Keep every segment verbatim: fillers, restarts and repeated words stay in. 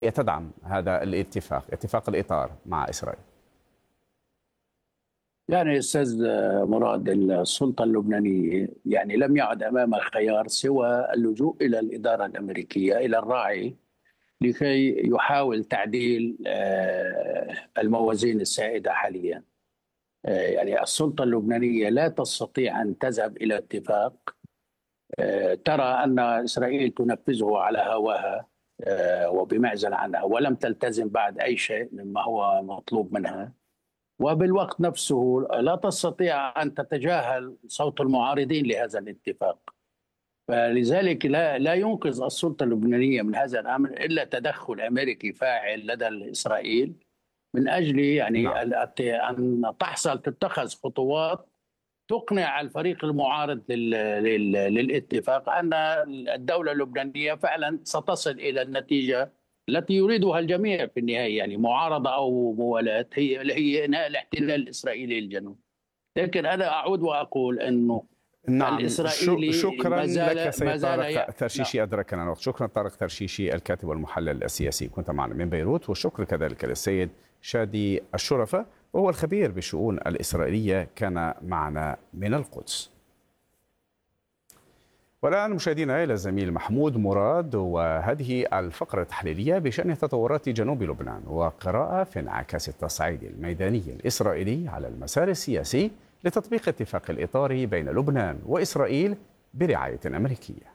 تدعم هذا الاتفاق، اتفاق الإطار مع إسرائيل؟ يعني أستاذ مراد، السلطة اللبنانية يعني لم يعد أمامها خيار سوى اللجوء إلى الإدارة الأمريكية، إلى الراعي، لكي يحاول تعديل آه، الموازين السائدة حاليا. آه، يعني السلطة اللبنانية لا تستطيع أن تذهب إلى اتفاق آه، ترى أن إسرائيل تنفذه على هواها آه، وبمعزل عنها، ولم تلتزم بعد أي شيء مما هو مطلوب منها. وبالوقت نفسه لا تستطيع أن تتجاهل صوت المعارضين لهذا الاتفاق. فلذلك لا لا ينقذ السلطة اللبنانية من هذا الأمر إلا تدخل أمريكي فاعل لدى إسرائيل، من أجل يعني نعم. أن تحصل تتخذ خطوات تقنع الفريق المعارض لل... لل... للاتفاق أن الدولة اللبنانية فعلا ستصل إلى النتيجة التي يريدها الجميع في النهاية، يعني معارضة أو موالاة، هي هي إنهاء الاحتلال الإسرائيلي للجنوب. لكن أنا أعود وأقول أنه نعم. الإسرائيلي شكرا ما زال لك ما سيد زال طارق ي... ترشيشي، أدركنا الوقت. شكرا طارق ترشيشي الكاتب والمحلل السياسي، كنت معنا من بيروت. والشكر كذلك للسيد شادي الشرفة وهو الخبير بالشؤون الإسرائيلية، كان معنا من القدس. والآن مشاهدينا إلى الزميل محمود مراد وهذه الفقرة التحليلية بشأن تطورات جنوب لبنان وقراءة في انعكاس التصعيد الميداني الإسرائيلي على المسار السياسي لتطبيق اتفاق الإطار بين لبنان وإسرائيل برعاية أمريكية.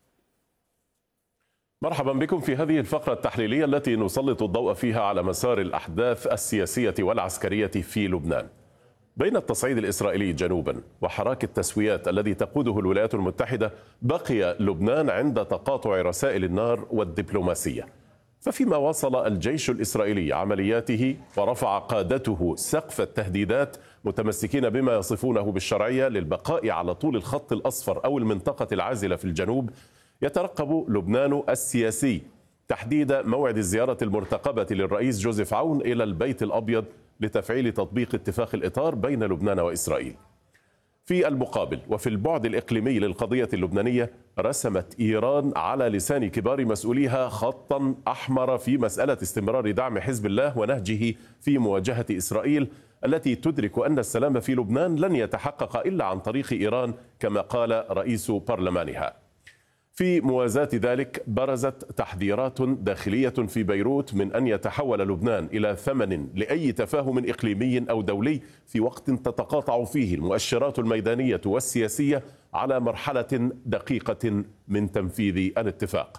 مرحبا بكم في هذه الفقرة التحليلية التي نسلط الضوء فيها على مسار الأحداث السياسية والعسكرية في لبنان. بين التصعيد الإسرائيلي جنوبا وحراك التسويات الذي تقوده الولايات المتحدة، بقي لبنان عند تقاطع رسائل النار والدبلوماسية. ففيما واصل الجيش الإسرائيلي عملياته ورفع قادته سقف التهديدات، متمسكين بما يصفونه بالشرعية للبقاء على طول الخط الأصفر أو المنطقة العازلة في الجنوب، يترقب لبنان السياسي تحديد موعد الزيارة المرتقبة للرئيس جوزيف عون إلى البيت الأبيض لتفعيل تطبيق اتفاق الإطار بين لبنان وإسرائيل. في المقابل وفي البعد الإقليمي للقضية اللبنانية، رسمت إيران على لسان كبار مسؤوليها خطا أحمر في مسألة استمرار دعم حزب الله ونهجه في مواجهة إسرائيل، التي تدرك أن السلام في لبنان لن يتحقق إلا عن طريق إيران كما قال رئيس برلمانها. في موازاة ذلك برزت تحذيرات داخلية في بيروت من أن يتحول لبنان إلى ثمن لأي تفاهم إقليمي أو دولي في وقت تتقاطع فيه المؤشرات الميدانية والسياسية على مرحلة دقيقة من تنفيذ الاتفاق.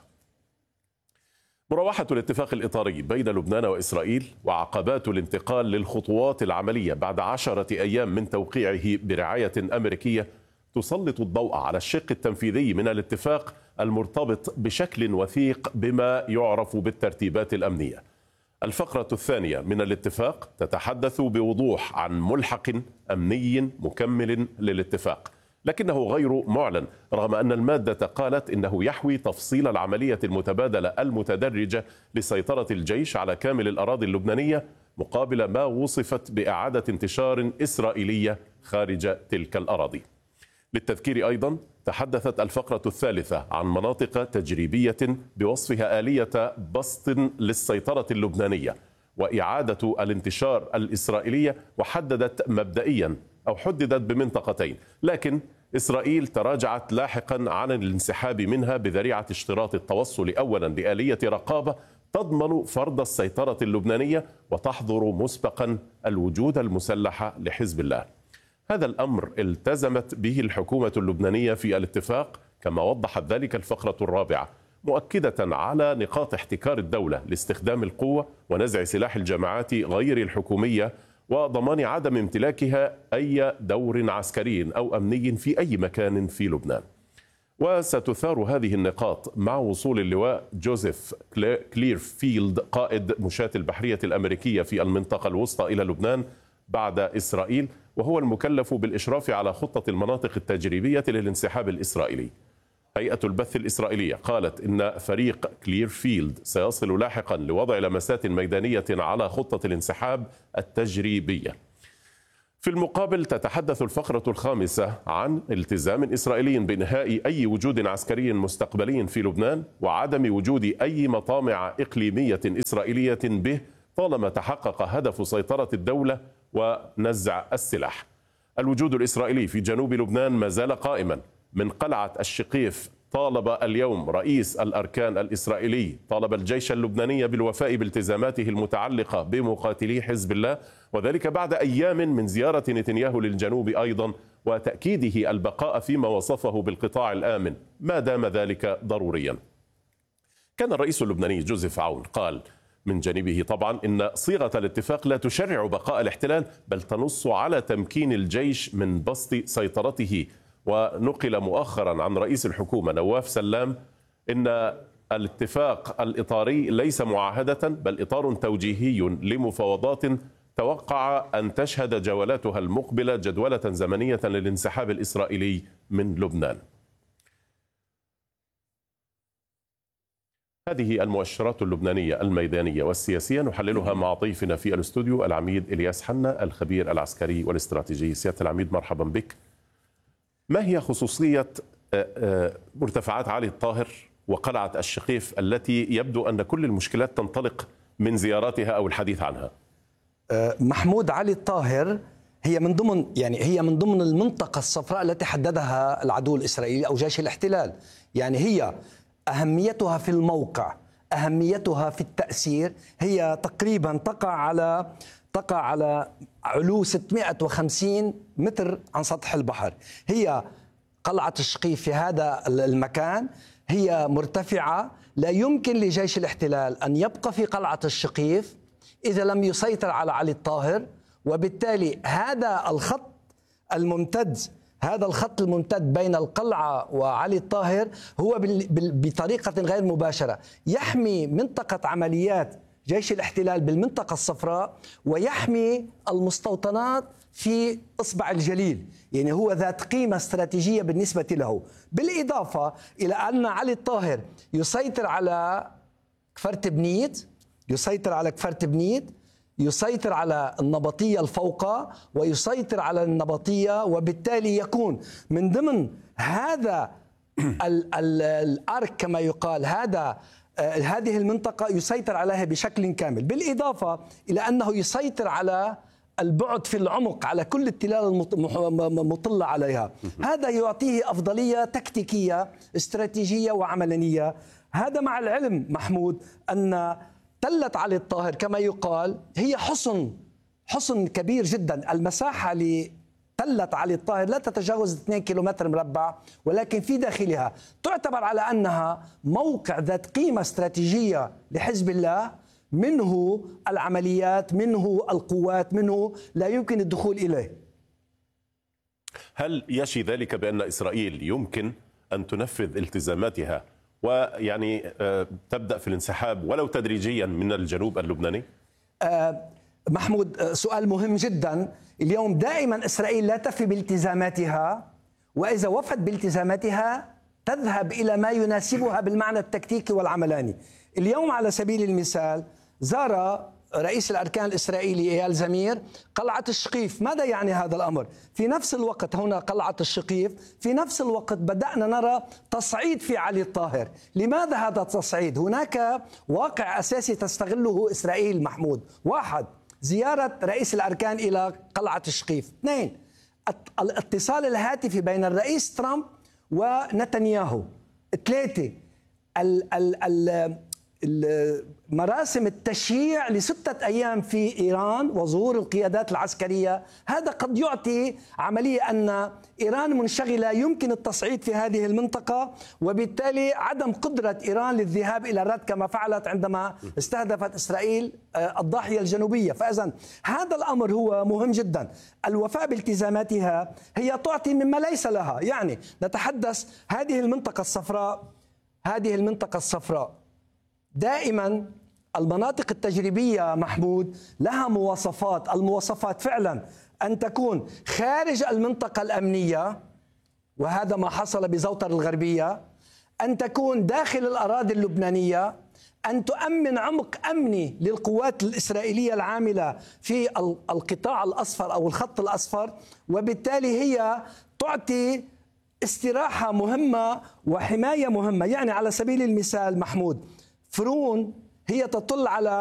مروحة الاتفاق الإطاري بين لبنان وإسرائيل وعقبات الانتقال للخطوات العملية بعد عشرة أيام من توقيعه برعاية أمريكية تسلط الضوء على الشق التنفيذي من الاتفاق المرتبط بشكل وثيق بما يعرف بالترتيبات الأمنية. الفقرة الثانية من الاتفاق تتحدث بوضوح عن ملحق أمني مكمل للاتفاق، لكنه غير معلن، رغم أن المادة قالت إنه يحوي تفصيل العملية المتبادلة المتدرجة لسيطرة الجيش على كامل الأراضي اللبنانية مقابل ما وصفت بإعادة انتشار إسرائيلية خارج تلك الأراضي. للتذكير أيضا، تحدثت الفقرة الثالثة عن مناطق تجريبية بوصفها آلية بسط للسيطرة اللبنانية وإعادة الانتشار الإسرائيلية، وحددت مبدئيا أو حددت بمنطقتين، لكن إسرائيل تراجعت لاحقا عن الانسحاب منها بذريعة اشتراط التوصل أولا لآلية رقابة تضمن فرض السيطرة اللبنانية وتحظر مسبقا الوجود المسلح لحزب الله. هذا الأمر التزمت به الحكومة اللبنانية في الاتفاق، كما وضحت ذلك الفقرة الرابعة، مؤكدة على نقاط احتكار الدولة لاستخدام القوة ونزع سلاح الجماعات غير الحكومية وضمان عدم امتلاكها أي دور عسكري أو أمني في أي مكان في لبنان. وستثار هذه النقاط مع وصول اللواء جوزيف كليرفيلد قائد مشاة البحرية الأمريكية في المنطقة الوسطى إلى لبنان بعد إسرائيل، وهو المكلف بالإشراف على خطة المناطق التجريبية للانسحاب الإسرائيلي. هيئة البث الإسرائيلية قالت إن فريق كليرفيلد سيصل لاحقا لوضع لمسات ميدانية على خطة الانسحاب التجريبية. في المقابل تتحدث الفقرة الخامسة عن التزام إسرائيلي بإنهاء أي وجود عسكري مستقبلي في لبنان وعدم وجود أي مطامع إقليمية إسرائيلية به طالما تحقق هدف سيطرة الدولة ونزع السلاح. الوجود الإسرائيلي في جنوب لبنان ما زال قائما. من قلعة الشقيف طالب اليوم رئيس الأركان الإسرائيلي طالب الجيش اللبناني بالوفاء بالتزاماته المتعلقة بمقاتلي حزب الله، وذلك بعد أيام من زيارة نتنياهو للجنوب أيضا وتأكيده البقاء فيما وصفه بالقطاع الآمن ما دام ذلك ضروريا. كان الرئيس اللبناني جوزيف عون قال من جانبه طبعا إن صيغة الاتفاق لا تشرع بقاء الاحتلال بل تنص على تمكين الجيش من بسط سيطرته. ونقل مؤخرا عن رئيس الحكومة نواف سلام إن الاتفاق الإطاري ليس معاهدة بل إطار توجيهي لمفاوضات توقع أن تشهد جولاتها المقبلة جدولة زمنية للانسحاب الإسرائيلي من لبنان. هذه المؤشرات اللبنانية الميدانية والسياسية نحللها مع ضيفنا في الاستوديو العميد إلياس حنا الخبير العسكري والاستراتيجي. سيادة العميد مرحبا بك. ما هي خصوصية مرتفعات علي الطاهر وقلعة الشقيف التي يبدو أن كل المشكلات تنطلق من زياراتها أو الحديث عنها؟ محمود، علي الطاهر هي من ضمن يعني هي من ضمن المنطقة الصفراء التي حددها العدو الإسرائيلي أو جيش الاحتلال. يعني هي أهميتها في الموقع، أهميتها في التأثير، هي تقريبا تقع على تقع على علو ستمائة وخمسين متر عن سطح البحر. هي قلعة الشقيف في هذا المكان هي مرتفعة، لا يمكن لجيش الاحتلال أن يبقى في قلعة الشقيف إذا لم يسيطر على علي الطاهر، وبالتالي هذا الخط الممتد هذا الخط الممتد بين القلعة وعلي الطاهر هو بطريقة غير مباشرة يحمي منطقة عمليات جيش الاحتلال بالمنطقة الصفراء ويحمي المستوطنات في إصبع الجليل. يعني هو ذات قيمة استراتيجية بالنسبة له، بالإضافة إلى أن علي الطاهر يسيطر على كفرت بنيت يسيطر على كفرت بنيت يسيطر على النبطية الفوقى ويسيطر على النبطية، وبالتالي يكون من ضمن هذا الأرك كما يقال هذا هذه المنطقة يسيطر عليها بشكل كامل، بالإضافة إلى أنه يسيطر على البعد في العمق على كل التلال المطلة عليها. هذا يعطيه أفضلية تكتيكية استراتيجية وعملية. هذا مع العلم محمود أن تلة علي الطاهر كما يقال هي حصن حصن كبير جدا. المساحة لتلة علي الطاهر لا تتجاوز اثنين كيلومتر مربع، ولكن في داخلها تعتبر على أنها موقع ذات قيمة استراتيجية لحزب الله، منه العمليات، منه القوات، منه لا يمكن الدخول إليه. هل يشي ذلك بأن إسرائيل يمكن أن تنفذ التزاماتها ويعني تبدأ في الانسحاب ولو تدريجيا من الجنوب اللبناني؟ أه محمود، سؤال مهم جدا. اليوم دائما إسرائيل لا تفي بالتزاماتها، وإذا وفت بالتزاماتها تذهب إلى ما يناسبها بالمعنى التكتيكي والعملاني. اليوم على سبيل المثال زار رئيس الأركان الإسرائيلي إيال زمير قلعة الشقيف. ماذا يعني هذا الأمر؟ في نفس الوقت هنا قلعة الشقيف، في نفس الوقت بدأنا نرى تصعيد في علي الطاهر. لماذا هذا التصعيد؟ هناك واقع أساسي تستغله إسرائيل محمود. واحد، زيارة رئيس الأركان إلى قلعة الشقيف. اثنين، الاتصال الهاتفي بين الرئيس ترامب ونتنياهو. ثلاثة، ال ال ال مراسم التشييع لستة أيام في إيران وظهور القيادات العسكرية. هذا قد يعطي عملية أن إيران منشغلة، يمكن التصعيد في هذه المنطقة، وبالتالي عدم قدرة إيران للذهاب إلى الرد كما فعلت عندما استهدفت إسرائيل الضاحية الجنوبية. فإذن هذا الأمر هو مهم جدا. الوفاء بالتزاماتها هي تعطي مما ليس لها. يعني نتحدث هذه المنطقة الصفراء هذه المنطقة الصفراء دائما المناطق التجريبية محمود لها مواصفات. المواصفات فعلا أن تكون خارج المنطقة الأمنية، وهذا ما حصل بزوطر الغربية، أن تكون داخل الأراضي اللبنانية، أن تؤمن عمق أمني للقوات الإسرائيلية العاملة في القطاع الأصفر أو الخط الأصفر، وبالتالي هي تعطي استراحة مهمة وحماية مهمة. يعني على سبيل المثال محمود، فرون هي تطل على